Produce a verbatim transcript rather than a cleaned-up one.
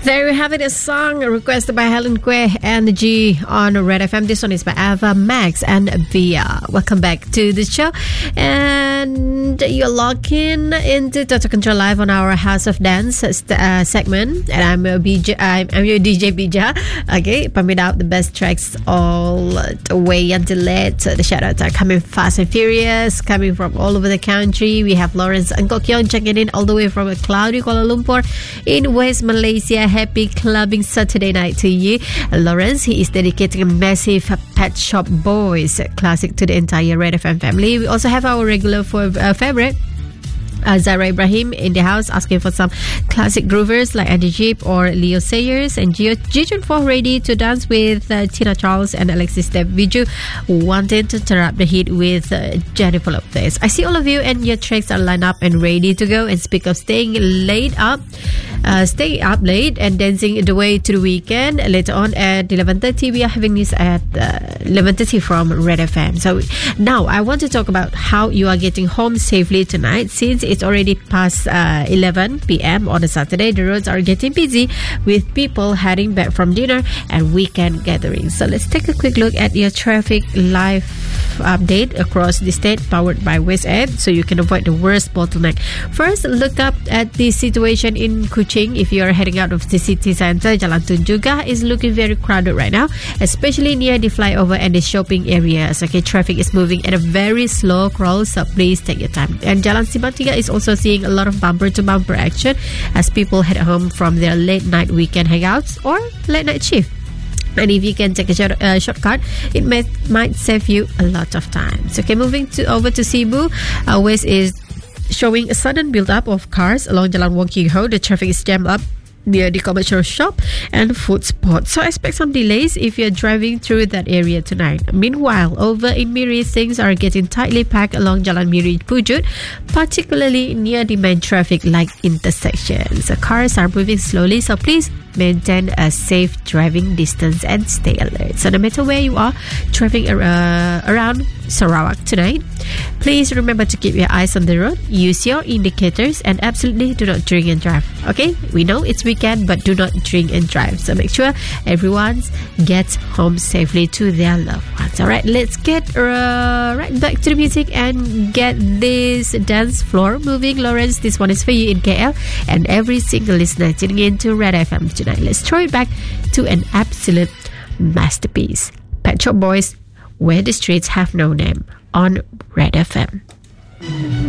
There we have it, a song requested by Helen Kwe and G on Red F M. This one is by Ava Max and Via. Welcome back to the show. And you're locking into Total Control Live on our House of Dance uh, segment. And I'm, uh, B J, I'm, I'm your D J Bija. Okay, pumping out the best tracks all the way until late. So the shoutouts are coming fast and furious, coming from all over the country. We have Lawrence and Kokyong checking in all the way from a cloudy Kuala Lumpur in West Malaysia. Happy clubbing Saturday night to you, Lawrence. He is dedicating a massive Pet Shop Boys classic to the entire Red F M family. We also have our regular for, uh, favorite Uh, Zara Ibrahim in the house asking for some classic groovers like Andy Jeep or Leo Sayers, and Jijun four ready to dance with uh, Tina Charles and Alexis Viju wanted to turn up the heat with uh, Jennifer Lopez. I see all of you and your tracks are lined up and ready to go. And speak of staying late up uh, staying up late and dancing the way to the weekend, later on at eleven thirty we are having this at uh, eleven thirty from Red F M. So now I want to talk about how you are getting home safely tonight. Since it's already past uh, eleven p.m. on a Saturday, the roads are getting busy with people heading back from dinner and weekend gatherings. So let's take a quick look at your traffic live update across the state, powered by WestAid, so you can avoid the worst bottleneck. First, look up at the situation in Kuching. If you are heading out of the city center, Jalan Tunjungan is looking very crowded right now, especially near the flyover and the shopping areas. Okay, traffic is moving at a very slow crawl, so please take your time. And Jalan Simpang Tiga is also seeing a lot of bumper-to-bumper action as people head home from their late-night weekend hangouts or late-night shift. And if you can take a short, uh, shortcut, it may, might save you a lot of time. So, okay, moving to over to Cebu, uh, West is showing a sudden build-up of cars along Jalan Wong King Ho. The traffic is jammed up near the commercial shop and food spot. So expect some delays if you're driving through that area tonight. Meanwhile, over in Miri, things are getting tightly packed along Jalan Miri Pujut, particularly near the main traffic light intersections. So cars are moving slowly, so please maintain a safe driving distance and stay alert. So no matter where you are driving uh, around Sarawak tonight, please remember to keep your eyes on the road, use your indicators, and absolutely do not drink and drive. Okay, we know it's weekend, but do not drink and drive. So make sure everyone gets home safely to their loved ones. Alright, let's get uh, right back to the music and get this dance floor moving. Lawrence, this one is for you in K L and every single listener tuning in to Red F M tonight. Let's throw it back to an absolute masterpiece. Pet Shop Boys, Where the Streets Have No Name on Red F M.